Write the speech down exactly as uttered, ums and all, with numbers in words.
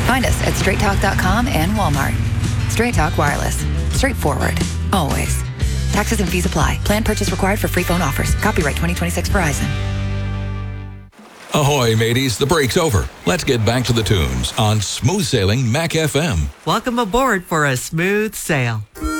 Find us at straight talk dot com and Walmart. Straight Talk Wireless. Straightforward. Always. Taxes and fees apply. Plan purchase required for free phone offers. Copyright twenty twenty-six Verizon. Ahoy, mateys. The break's over. Let's get back to the tunes on Smooth Sailing Mac F M. Welcome aboard for a smooth sail.